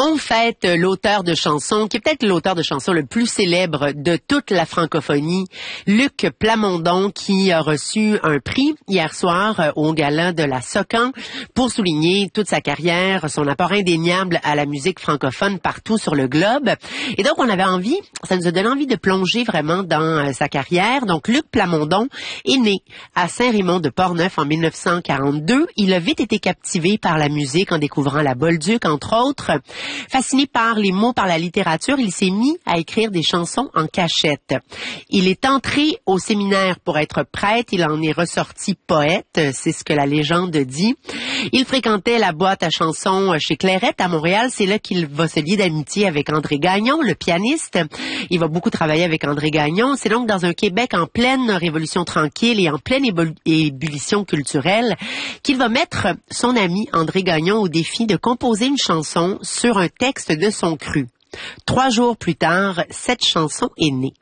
On fête l'auteur de chansons, qui est peut-être l'auteur de chansons le plus célèbre de toute la francophonie, Luc Plamondon, qui a reçu un prix hier soir au Gala de la Socan pour souligner toute sa carrière, son apport indéniable à la musique francophone partout sur le globe. Et donc, on avait envie, ça nous a donné envie de plonger vraiment dans sa carrière. Donc, Luc Plamondon est né à Saint-Raymond de Portneuf en 1942. Il a vite été captivé par la musique en découvrant la Bolduc, entre autres. Fasciné par les mots, par la littérature, il s'est mis à écrire des chansons en cachette. Il est entré au séminaire pour être prêtre, il en est ressorti poète, c'est ce que la légende dit. Il fréquentait la boîte à chansons chez Clairette à Montréal, c'est là qu'il va se lier d'amitié avec André Gagnon, le pianiste. Il va beaucoup travailler avec André Gagnon. C'est donc dans un Québec en pleine révolution tranquille et en pleine ébullition culturelle qu'il va mettre son ami André Gagnon au défi de composer une chanson sur un texte de son cru. 3 jours plus tard, cette chanson est née.